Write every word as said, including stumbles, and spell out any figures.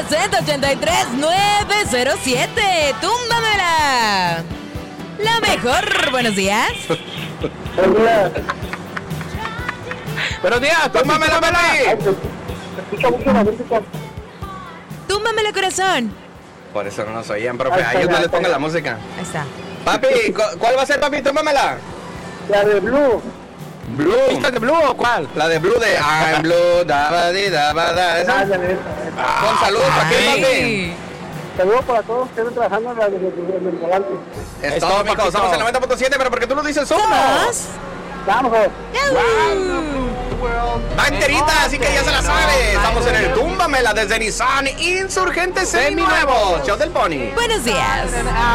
Z ochenta y tres nueve cero siete. ¡Túmbamela! La mejor. Buenos días. Buenos días. Buenos días, túmbamela, Meli. Escucha mucho la música. Túmbamela, corazón. Por eso no nos oían, profe. A ellos no les pongan la música. Ahí está. Papi, ¿cu- ¿cuál va a ser, papi? Túmbamela. La de Blue. Blue. ¿Esta de Blue o cuál? La de Blue de I'm Blue, da ba di da ba da. Esa. Ándale, esa. Con saludos para quién, papi. Ay. Saludos para todos que están trabajando en la de- de- en el volante. Es Es todo, todo, amigos. papito. Somos el noventa punto siete, pero ¿por qué tú lo dices solo? ¿Somos? Vamos, joder. Va enterita, así que ya se la sabe. Estamos en el Túmbamela desde Nissan Insurgente Seminuevo. Show del Pony. Buenos días.